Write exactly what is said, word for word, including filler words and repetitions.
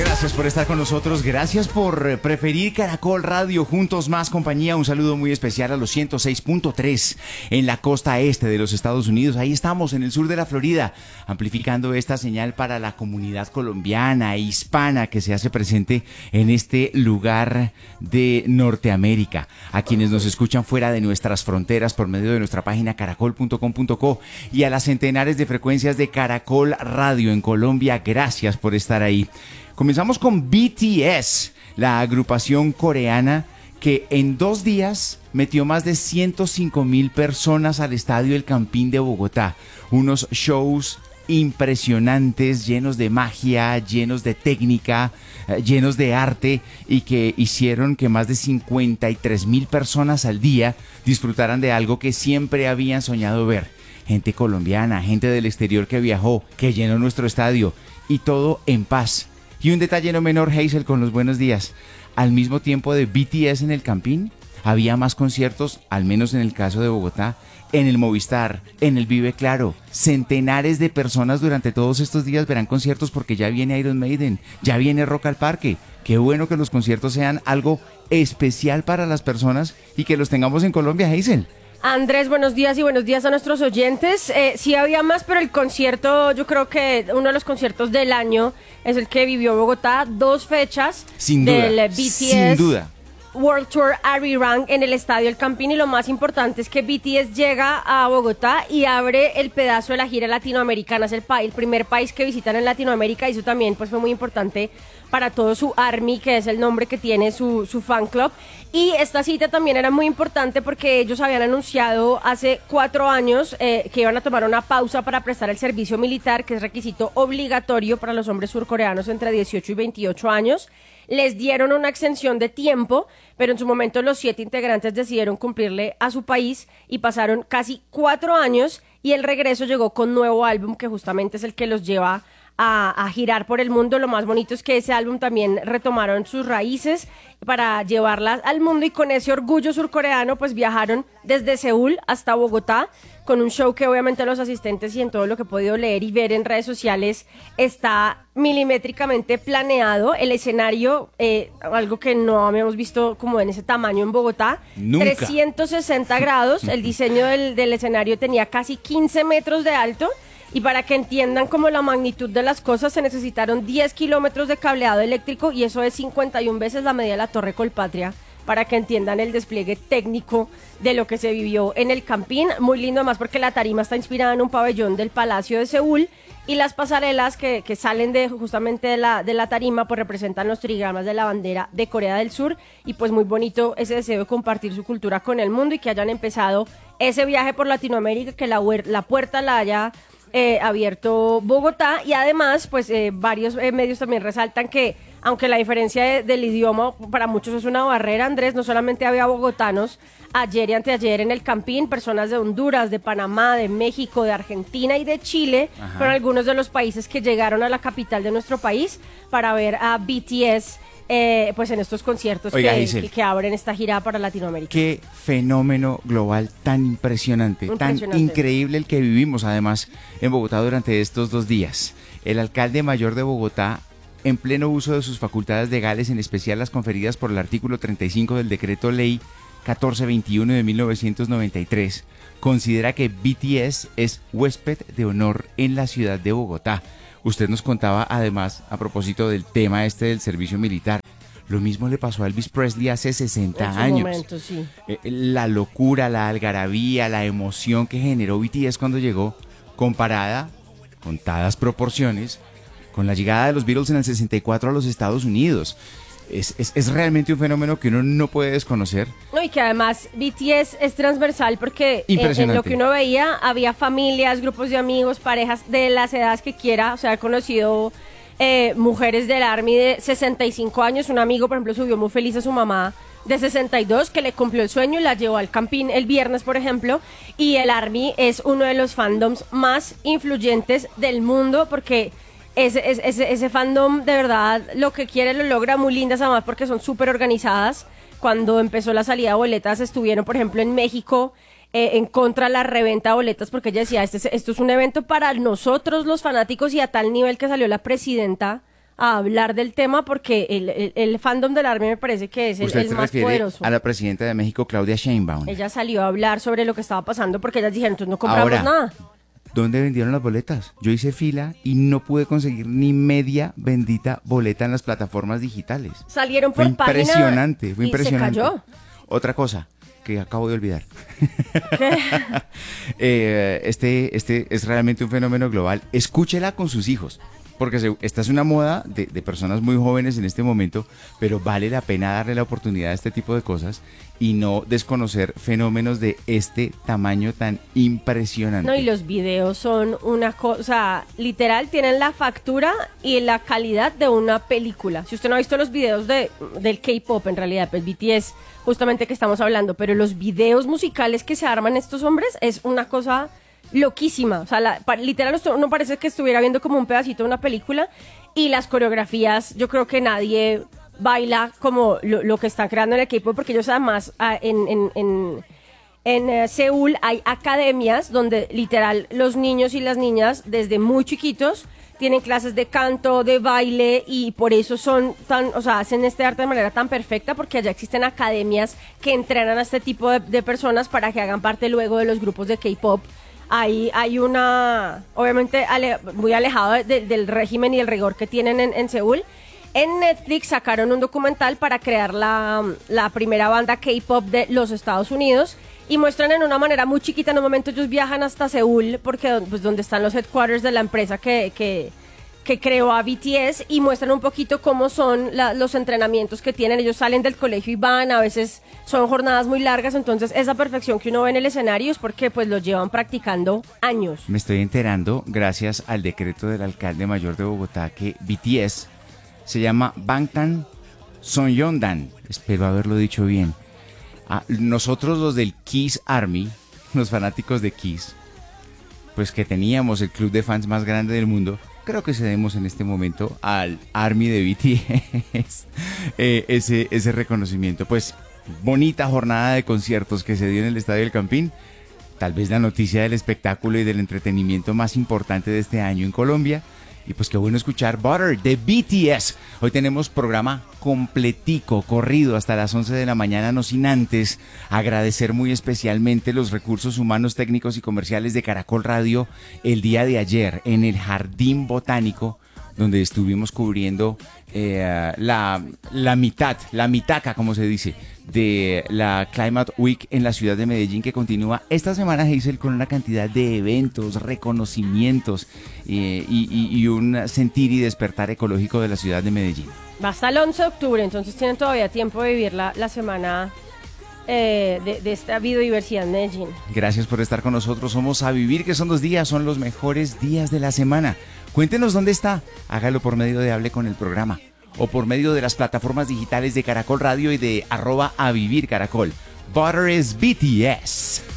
Gracias por estar con nosotros, gracias por preferir Caracol Radio, Juntos Más Compañía. Un saludo muy especial a los ciento seis punto tres en la costa este de los Estados Unidos. Ahí estamos, en el sur de la Florida, amplificando esta señal para la comunidad colombiana e hispana que se hace presente en este lugar de Norteamérica. A quienes nos escuchan fuera de nuestras fronteras por medio de nuestra página caracol punto com punto co y a las centenares de frecuencias de Caracol Radio en Colombia, gracias por estar ahí. Comenzamos con B T S, la agrupación coreana que en dos días metió más de ciento cinco mil personas al Estadio El Campín de Bogotá. Unos shows impresionantes, llenos de magia, llenos de técnica, eh, llenos de arte, y que hicieron que más de cincuenta y tres mil personas al día disfrutaran de algo que siempre habían soñado ver. Gente colombiana, gente del exterior que viajó, que llenó nuestro estadio, y todo en paz. Y un detalle no menor, Hazel, con los buenos días. Al mismo tiempo de B T S en el Campín, había más conciertos, al menos en el caso de Bogotá, en el Movistar, en el Vive Claro. Centenares de personas durante todos estos días verán conciertos porque ya viene Iron Maiden, ya viene Rock al Parque. Qué bueno que los conciertos sean algo especial para las personas y que los tengamos en Colombia, Hazel. Andrés, buenos días y buenos días a nuestros oyentes. Eh, sí había más, pero el concierto, yo creo que uno de los conciertos del año es el que vivió Bogotá. Dos fechas sin del duda, B T S sin duda. World Tour Arirang en el Estadio El Campín, y lo más importante es que B T S llega a Bogotá y abre el pedazo de la gira latinoamericana. Es el, pa- el primer país que visitan en Latinoamérica, y eso también pues fue muy importante para todo su ARMY, que es el nombre que tiene su, su fan club. Y esta cita también era muy importante porque ellos habían anunciado hace cuatro años eh, que iban a tomar una pausa para prestar el servicio militar, que es requisito obligatorio para los hombres surcoreanos entre dieciocho y veintiocho años. Les dieron una extensión de tiempo, pero en su momento los siete integrantes decidieron cumplirle a su país y pasaron casi cuatro años, y el regreso llegó con nuevo álbum, que justamente es el que los lleva a, a girar por el mundo. Lo más bonito es que ese álbum también retomaron sus raíces para llevarlas al mundo, y con ese orgullo surcoreano pues viajaron desde Seúl hasta Bogotá, con un show que obviamente los asistentes y en todo lo que he podido leer y ver en redes sociales está milimétricamente planeado. El escenario, eh, algo que no habíamos visto como en ese tamaño en Bogotá, Nunca. trescientos sesenta grados, el diseño del, del escenario tenía casi quince metros de alto, y para que entiendan como la magnitud de las cosas se necesitaron diez kilómetros de cableado eléctrico, y eso es cincuenta y una veces la medida de la Torre Colpatria, para que entiendan el despliegue técnico de lo que se vivió en el Campín. Muy lindo además porque la tarima está inspirada en un pabellón del Palacio de Seúl, y las pasarelas que, que salen de justamente de la, de la tarima pues representan los trigramas de la bandera de Corea del Sur, y pues muy bonito ese deseo de compartir su cultura con el mundo, y que hayan empezado ese viaje por Latinoamérica, que la, la puerta la haya eh, abierto Bogotá. Y además pues eh, varios eh, medios también resaltan que aunque la diferencia de, del idioma para muchos es una barrera, Andrés, no solamente había bogotanos ayer y anteayer en el Campín, personas de Honduras, de Panamá, de México, de Argentina y de Chile, Ajá. fueron algunos de los países que llegaron a la capital de nuestro país para ver a B T S eh, pues en estos conciertos. Oiga, que, Giselle, que, que abren esta gira para Latinoamérica. Qué fenómeno global tan impresionante, Impresionante. tan increíble el que vivimos además en Bogotá durante estos dos días. El alcalde mayor de Bogotá, en pleno uso de sus facultades legales, en especial las conferidas por el artículo treinta y cinco del Decreto Ley catorce veintiuno de mil novecientos noventa y tres, considera que B T S es huésped de honor en la ciudad de Bogotá. Usted nos contaba además, a propósito del tema este del servicio militar, lo mismo le pasó a Elvis Presley hace sesenta en su años. momento, sí. Eh, La locura, la algarabía, la emoción que generó B T S cuando llegó, comparada, contadas proporciones, con la llegada de los Beatles en el sesenta y cuatro a los Estados Unidos. Es, es, es realmente un fenómeno que uno no puede desconocer. No, y que además B T S es transversal porque en, en lo que uno veía había familias, grupos de amigos, parejas de las edades que quiera. O sea, he conocido eh, mujeres del ARMY de sesenta y cinco años. Un amigo, por ejemplo, subió muy feliz a su mamá de sesenta y dos, que le cumplió el sueño y la llevó al Campín el viernes, por ejemplo. Y el ARMY es uno de los fandoms más influyentes del mundo, porque Ese, ese, ese fandom de verdad lo que quiere lo logra. Muy lindas además porque son súper organizadas. Cuando empezó la salida de boletas estuvieron, por ejemplo, en México eh, en contra de la reventa de boletas, porque ella decía, este, esto es un evento para nosotros los fanáticos, y a tal nivel que salió la presidenta a hablar del tema porque el, el, el fandom del ARMY me parece que es el, ¿Usted el se más refiere poderoso. a la presidenta de México, Claudia Sheinbaum? Ella salió a hablar sobre lo que estaba pasando porque ellas dijeron, entonces no compramos Ahora, nada. ¿dónde vendieron las boletas? Yo hice fila y no pude conseguir ni media bendita boleta en las plataformas digitales. Salieron por Fue página impresionante, fue y impresionante. se cayó. Otra cosa que acabo de olvidar. ¿Qué? eh, este, este es realmente un fenómeno global. Escúchela con sus hijos, porque se, esta es una moda de, de personas muy jóvenes en este momento, pero vale la pena darle la oportunidad a este tipo de cosas y no desconocer fenómenos de este tamaño tan impresionante. No, y los videos son una cosa, literal, tienen la factura y la calidad de una película. Si usted no ha visto los videos de, del K-pop, en realidad, pues B T S, justamente que estamos hablando, pero los videos musicales que se arman estos hombres es una cosa loquísima. O sea, la, pa, literal, no parece que estuviera viendo como un pedacito de una película. Y las coreografías, yo creo que nadie baila como lo, lo que está creando en el K-pop, porque ellos además ah, en, en, en, en uh, Seúl hay academias donde literal los niños y las niñas desde muy chiquitos tienen clases de canto, de baile, y por eso son tan, o sea, hacen este arte de manera tan perfecta, porque allá existen academias que entrenan a este tipo de, de personas para que hagan parte luego de los grupos de K-pop. Hay, hay una, obviamente ale, muy alejado de, del régimen y el rigor que tienen en, en Seúl. En Netflix sacaron un documental para crear la, la primera banda K-pop de los Estados Unidos y muestran en una manera muy chiquita, en un momento ellos viajan hasta Seúl, porque pues donde están los headquarters de la empresa que, que, que creó a B T S, y muestran un poquito cómo son la, los entrenamientos que tienen. Ellos salen del colegio y van, a veces son jornadas muy largas, entonces esa perfección que uno ve en el escenario es porque pues lo llevan practicando años. Me estoy enterando, gracias al decreto del alcalde mayor de Bogotá, que B T S se llama Bangtan Sonyeondan. Espero haberlo dicho bien. Ah, nosotros los del Kiss Army, los fanáticos de Kiss, pues que teníamos el club de fans más grande del mundo, creo que cedemos en este momento al Army de B T S eh, ese, ese reconocimiento. Pues bonita jornada de conciertos que se dio en el Estadio del Campín. Tal vez la noticia del espectáculo y del entretenimiento más importante de este año en Colombia. Y pues qué bueno escuchar Butter de B T S. Hoy tenemos programa completico, corrido hasta las once de la mañana, no sin antes agradecer muy especialmente los recursos humanos, técnicos y comerciales de Caracol Radio el día de ayer en el Jardín Botánico, donde estuvimos cubriendo eh, la, la mitad, la mitaca, como se dice, de la Climate Week en la ciudad de Medellín, que continúa esta semana, Hazel, con una cantidad de eventos, reconocimientos eh, y, y, y un sentir y despertar ecológico de la ciudad de Medellín. Va hasta el once de octubre, entonces tienen todavía tiempo de vivir la, la semana eh, de, de esta biodiversidad en Medellín. Gracias por estar con nosotros. Somos A Vivir, que son dos días, son los mejores días de la semana. Cuéntenos dónde está. Hágalo por medio de Hable con el Programa o por medio de las plataformas digitales de Caracol Radio y de arroba A Vivir Caracol. Butter es B T S.